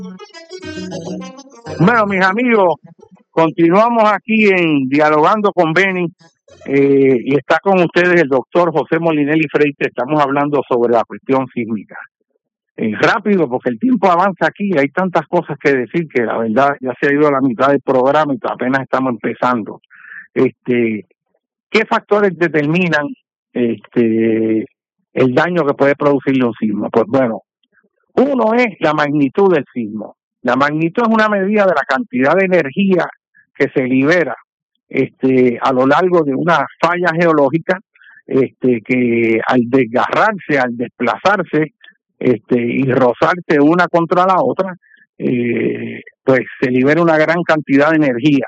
Bueno, mis amigos, continuamos aquí en Dialogando con Benny y está con ustedes el doctor José Molinelli Freite. Estamos hablando sobre la cuestión sísmica. Rápido, porque el tiempo avanza aquí, hay tantas cosas que decir que la verdad ya se ha ido a la mitad del programa y apenas estamos empezando. ¿Qué factores determinan el daño que puede producir un sismo? Pues bueno, uno es la magnitud del sismo. La magnitud es una medida de la cantidad de energía que se libera a lo largo de una falla geológica que al desgarrarse, al desplazarse y rozarse una contra la otra, pues se libera una gran cantidad de energía.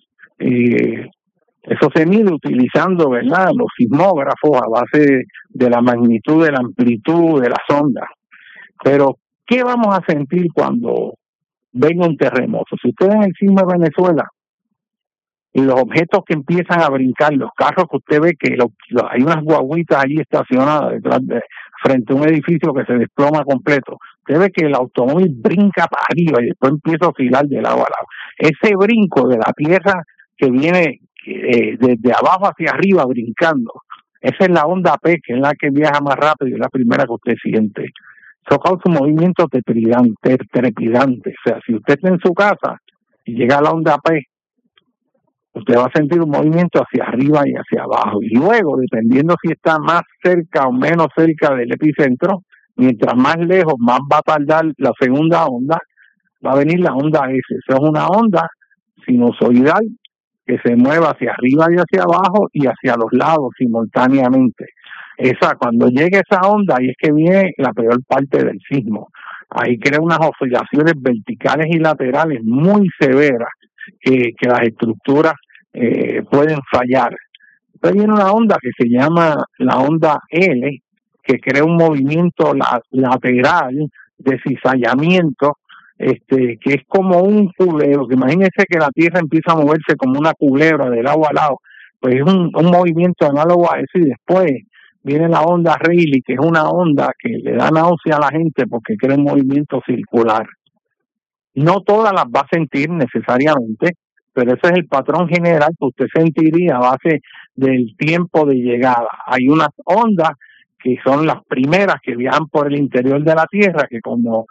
Eso se mide utilizando, ¿verdad?, los sismógrafos a base de la magnitud, de la amplitud de las ondas. Pero, ¿qué vamos a sentir cuando venga un terremoto? Si ustedes en el sismo de Venezuela, y los objetos que empiezan a brincar, los carros que usted ve que hay unas guaguitas allí estacionadas frente a un edificio que se desploma completo, usted ve que el automóvil brinca para arriba y después empieza a oscilar de lado a lado. Ese brinco de la tierra que viene desde abajo hacia arriba brincando, esa es la onda P, que es la que viaja más rápido y es la primera que usted siente. Eso causa un movimiento trepidante. O sea, si usted está en su casa y llega a la onda P, usted va a sentir un movimiento hacia arriba y hacia abajo. Y luego, dependiendo si está más cerca o menos cerca del epicentro, mientras más lejos, más va a tardar la segunda onda, va a venir la onda S. Esa es una onda sinusoidal que se mueve hacia arriba y hacia abajo y hacia los lados simultáneamente. Cuando llegue esa onda, ahí es que viene la peor parte del sismo. Ahí crea unas oscilaciones verticales y laterales muy severas que las estructuras pueden fallar. Entonces viene una onda que se llama la onda L, que crea un movimiento lateral de cizallamiento, que es como un culebro, que imagínense que la Tierra empieza a moverse como una culebra de lado a lado, pues es un movimiento análogo a eso. Y después viene la onda Rayleigh, que es una onda que le da náusea a la gente porque crea un movimiento circular. No todas las va a sentir necesariamente, pero ese es el patrón general que usted sentiría a base del tiempo de llegada. Hay unas ondas que son las primeras que viajan por el interior de la Tierra, que como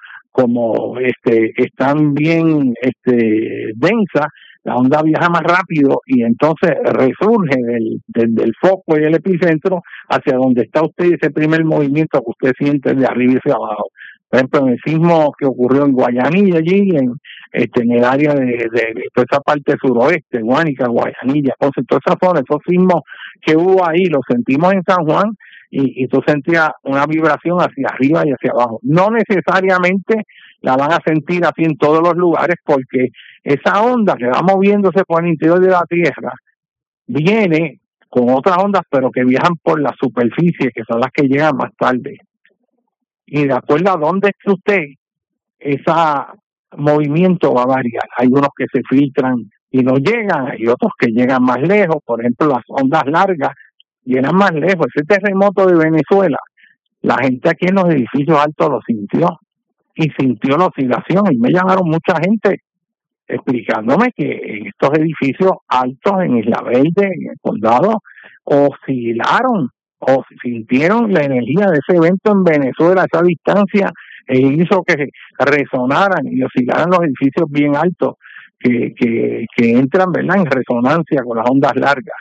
están bien densas, la onda viaja más rápido y entonces resurge del foco y el epicentro hacia donde está usted, y ese primer movimiento que usted siente de arriba y hacia abajo. Por ejemplo, en el sismo que ocurrió en Guayanilla, allí en el área de toda esa parte suroeste, Guánica, Guayanilla, entonces toda esa zona, esos sismos que hubo ahí, los sentimos en San Juan, y tú sentías una vibración hacia arriba y hacia abajo. No necesariamente la van a sentir así en todos los lugares, porque esa onda que va moviéndose por el interior de la Tierra viene con otras ondas, pero que viajan por la superficie, que son las que llegan más tarde. Y de acuerdo a dónde esté usted, ese movimiento va a variar. Hay unos que se filtran y no llegan, hay otros que llegan más lejos. Por ejemplo, las ondas largas llegan más lejos. Ese terremoto de Venezuela, la gente aquí en los edificios altos lo sintió, y sintió la oscilación, y me llamaron mucha gente explicándome que en estos edificios altos en Isla Verde, en el condado, oscilaron o sintieron la energía de ese evento en Venezuela, esa distancia, hizo que resonaran y oscilaran los edificios bien altos que entran, ¿verdad?, en resonancia con las ondas largas.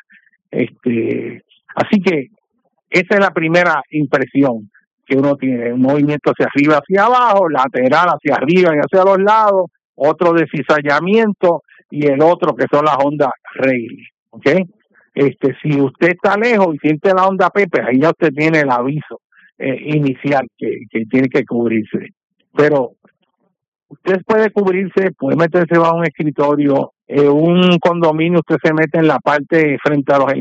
Así que esa es la primera impresión que uno tiene: un movimiento hacia arriba, hacia abajo, lateral hacia arriba y hacia los lados, otro de cizallamiento y el otro que son las ondas Rayleigh. ¿Okay? Si usted está lejos y siente la onda P, ahí ya usted tiene el aviso inicial que tiene que cubrirse. Pero usted puede cubrirse, puede meterse bajo un escritorio, un condominio, usted se mete en la parte frente a los